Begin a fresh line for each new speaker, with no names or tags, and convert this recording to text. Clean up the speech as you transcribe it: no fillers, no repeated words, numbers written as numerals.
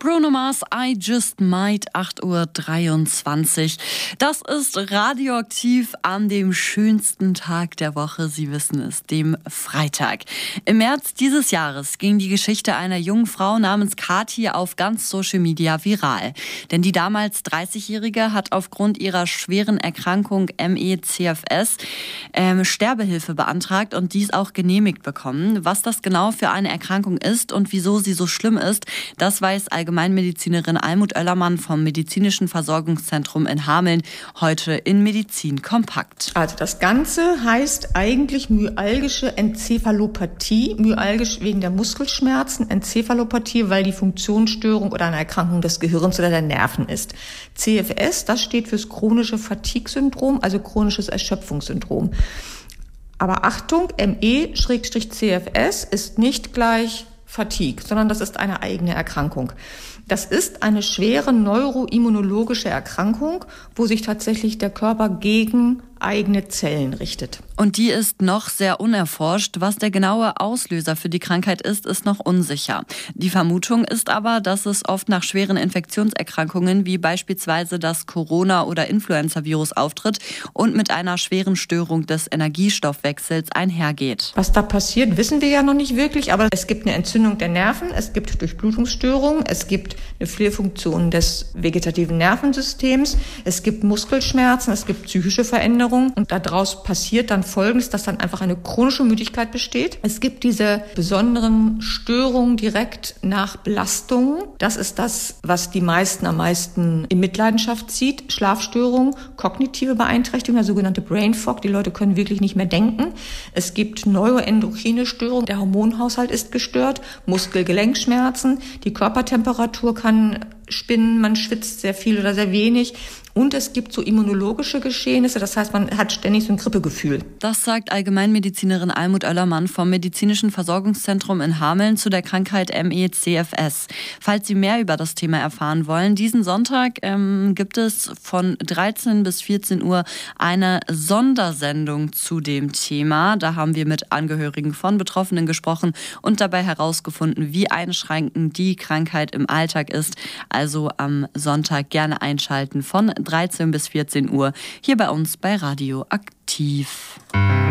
Bruno Mars, I Just Might, 8:23 Uhr. Das ist Radioaktiv an dem schönsten Tag der Woche, Sie wissen es, dem Freitag. Im März dieses Jahres ging die Geschichte einer jungen Frau namens Kathi auf ganz Social Media viral. Denn die damals 30-Jährige hat aufgrund ihrer schweren Erkrankung ME/CFS Sterbehilfe beantragt und dies auch genehmigt bekommen. Was das genau für eine Erkrankung ist und wieso sie so schlimm ist, das weiß Allgemeinmedizinerin Almut Oellermann vom Medizinischen Versorgungszentrum in Hameln heute in Medizin kompakt.
Also das Ganze heißt eigentlich myalgische Enzephalopathie, myalgisch wegen der Muskelschmerzen, Enzephalopathie, weil die Funktionsstörung oder eine Erkrankung des Gehirns oder der Nerven ist. CFS, das steht fürs chronische Fatigue-Syndrom, also chronisches Erschöpfungssyndrom. Aber Achtung, ME/CFS ist nicht gleich Fatigue, sondern das ist eine eigene Erkrankung. Das ist eine schwere neuroimmunologische Erkrankung, wo sich tatsächlich der Körper gegen eigene Zellen richtet.
Und die ist noch sehr unerforscht. Was der genaue Auslöser für die Krankheit ist, ist noch unsicher. Die Vermutung ist aber, dass es oft nach schweren Infektionserkrankungen wie beispielsweise das Corona- oder Influenza-Virus auftritt und mit einer schweren Störung des Energiestoffwechsels einhergeht.
Was da passiert, wissen wir ja noch nicht wirklich, aber es gibt eine Entzündung der Nerven, es gibt Durchblutungsstörungen, es gibt eine Fehlfunktion des vegetativen Nervensystems, es gibt Muskelschmerzen, es gibt psychische Veränderungen. Und daraus passiert dann Folgendes, dass dann einfach eine chronische Müdigkeit besteht. Es gibt diese besonderen Störungen direkt nach Belastungen. Das ist das, was die meisten am meisten in Mitleidenschaft zieht. Schlafstörungen, kognitive Beeinträchtigung, der sogenannte Brain Fog. Die Leute können wirklich nicht mehr denken. Es gibt neuroendokrine Störungen. Der Hormonhaushalt ist gestört. Muskel-Gelenkschmerzen. Die Körpertemperatur kann spinnen. Man schwitzt sehr viel oder sehr wenig. Und es gibt so immunologische Geschehnisse, das heißt, man hat ständig so ein Grippegefühl.
Das sagt Allgemeinmedizinerin Almut Oellermann vom Medizinischen Versorgungszentrum in Hameln zu der Krankheit ME/CFS. Falls Sie mehr über das Thema erfahren wollen, diesen Sonntag gibt es von 13 bis 14 Uhr eine Sondersendung zu dem Thema. Da haben wir mit Angehörigen von Betroffenen gesprochen und dabei herausgefunden, wie einschränkend die Krankheit im Alltag ist. Also am Sonntag gerne einschalten von 13 bis 14 Uhr hier bei uns bei Radio Aktiv.